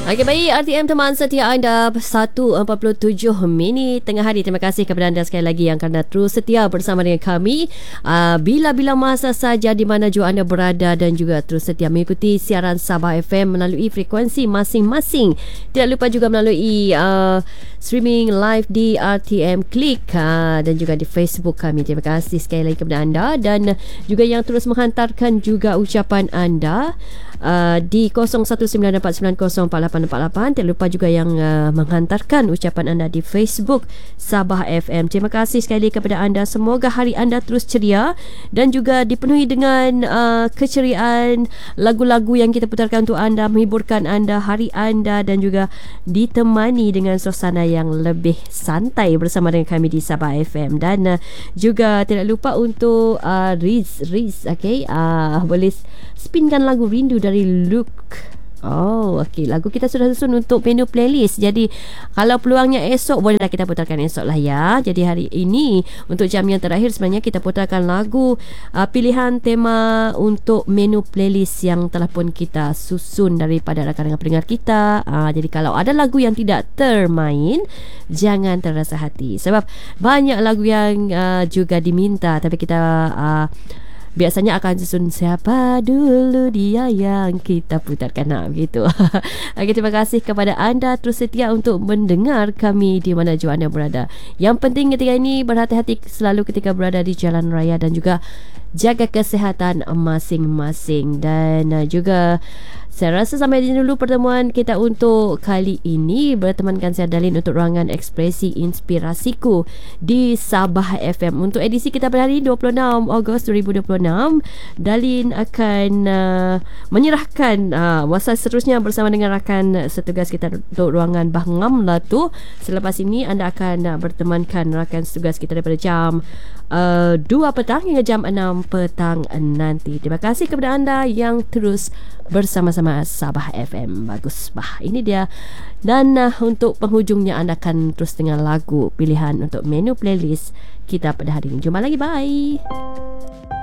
Okey, baik, RTM teman setia anda 1:47 tengah hari. Terima kasih kepada anda sekali lagi yang kerana terus setia bersama dengan kami bila-bila masa saja di mana jua anda berada, dan juga terus setia mengikuti siaran Sabah FM melalui frekuensi masing-masing. Tidak lupa juga melalui streaming live di RTM Klik dan juga di Facebook kami. Terima kasih sekali lagi kepada anda, dan juga yang terus menghantarkan juga ucapan anda di 0194904848. Tidak lupa juga yang menghantarkan ucapan anda di Facebook Sabah FM. Terima kasih sekali kepada anda. Semoga hari anda terus ceria dan juga dipenuhi dengan keceriaan. Lagu-lagu yang kita putarkan untuk anda menghiburkan anda, hari anda, dan juga ditemani dengan suasana yang lebih santai bersama dengan kami di Sabah FM. Dan juga tidak lupa untuk Riz, okay, boleh spinkan lagu Rindu dari Luke. Oh, okey. Lagu kita sudah susun untuk menu playlist. Jadi, kalau peluangnya esok, bolehlah kita putarkan esok lah ya. Jadi, hari ini, untuk jam yang terakhir, sebenarnya kita putarkan lagu pilihan tema untuk menu playlist yang telah pun kita susun daripada rakan-rakan pendengar kita. Jadi, kalau ada lagu yang tidak termain, jangan terasa hati. Sebab banyak lagu yang juga diminta, tapi kita biasanya akan susun siapa dulu dia yang kita putarkan begitu. Okay, terima kasih kepada anda terus setia untuk mendengar kami di mana jua anda berada. Yang penting ketika ini, berhati-hati selalu ketika berada di jalan raya, dan juga jaga kesihatan masing-masing. Dan juga saya rasa sampai di sini dulu pertemuan kita untuk kali ini. Bertemankan saya Dalin untuk ruangan ekspresi inspirasiku di Sabah FM. Untuk edisi kita pada hari 26 Ogos 2026, Dalin akan menyerahkan masa seterusnya bersama dengan rakan setugas kita untuk ruangan Bahngam Latu. Selepas ini anda akan bertemankan rakan setugas kita daripada jam 2 petang hingga jam 6 petang nanti. Terima kasih kepada anda yang terus bersama-sama Sabah FM. Bagus bah, ini dia. Dan untuk penghujungnya anda akan terus dengan lagu pilihan untuk menu playlist kita pada hari ini. Jumpa lagi, bye.